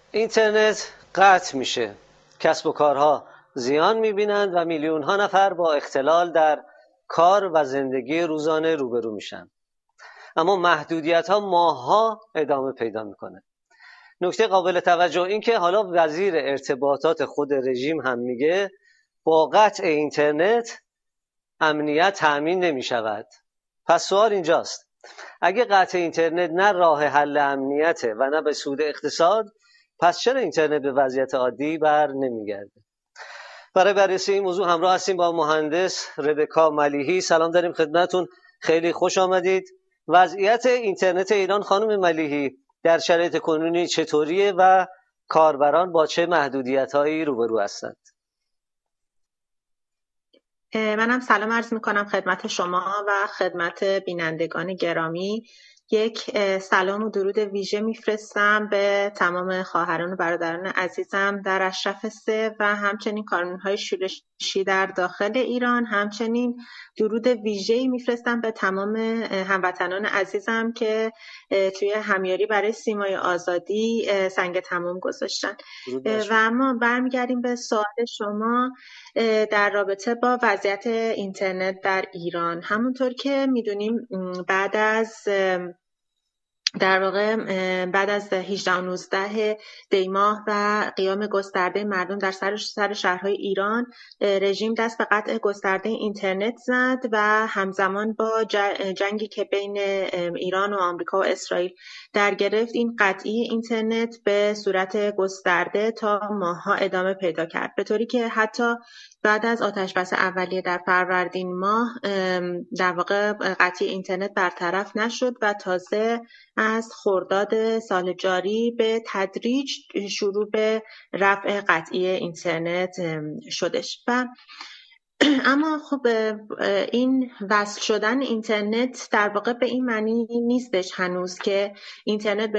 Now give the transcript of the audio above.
اینترنت قطع میشه، کسب و کارها زیان میبینند و میلیون ها نفر با اختلال در کار و زندگی روزانه روبرو میشن. اما محدودیت ها ماه‌ها ادامه پیدا میکنه. نکته قابل توجه این که حالا وزیر ارتباطات خود رژیم هم میگه با قطع اینترنت امنیت تأمین نمیشود. پس سوال اینجاست، اگه قطع اینترنت نه راه حل امنیته و نه به سود اقتصاد، پس چرا اینترنت به وضعیت عادی بر نمیگرده؟ برای بررسی این موضوع همراه هستیم با مهندس ربکا ملیحی. سلام داریم خدمتتون، خیلی خوش آمدید. وضعیت اینترنت ایران خانم ملیحی در شرایط کنونی چطوریه و کاربران با چه محدودیت‌هایی روبرو هستند؟ منم سلام عرض میکنم خدمت شما و خدمت بینندگان گرامی. یک سلام و درود ویژه میفرستم به تمام خواهران و برادران عزیزم در اشرف 3 و همچنین کارمندهای شورشی در داخل ایران. همچنین درود ویژه‌ای میفرستم به تمام هموطنان عزیزم که توی همیاری برای سیمای آزادی سنگ تمام گذاشتن. و اما برمیگردیم به سوال شما در رابطه با وضعیت اینترنت در ایران. همونطور که میدونیم بعد از 18 و 19 دی‌ماه و قیام گسترده مردم در سر شهرهای ایران، رژیم دست به قطع گسترده اینترنت زد و همزمان با جنگی که بین ایران و آمریکا و اسرائیل در گرفت، این قطعی اینترنت به صورت گسترده تا ماه‌ها ادامه پیدا کرد، به طوری که حتی بعد از آتش‌بس اولیه در فروردین ماه در واقع قطعی اینترنت برطرف نشد و تازه از خرداد سال جاری به تدریج شروع به رفع قطعی اینترنت شدش. و اما خب این وصل شدن اینترنت در واقع به این معنی نیستش هنوز که اینترنت